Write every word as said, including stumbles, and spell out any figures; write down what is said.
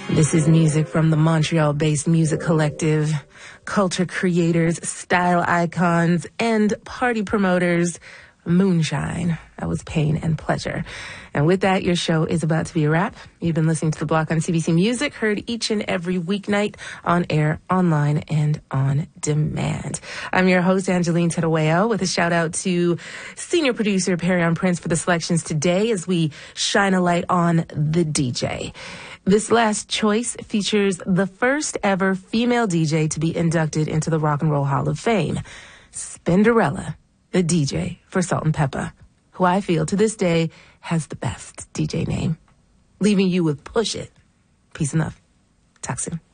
This is music from the Montreal-based music collective, culture creators, style icons, and party promoters, Moonshine. That was Pain and Pleasure. And with that, your show is about to be a wrap. You've been listening to The Block on C B C Music, heard each and every weeknight on air, online, and on demand. I'm your host, Angeline Tedaweo, with a shout out to senior producer Perion Prince for the selections today as we shine a light on the D J. This last choice features the first ever female D J to be inducted into the Rock and Roll Hall of Fame, Spinderella, the D J for Salt and Pepper, who I feel to this day has the best D J name. Leaving you with Push It. Peace enough. Talk soon.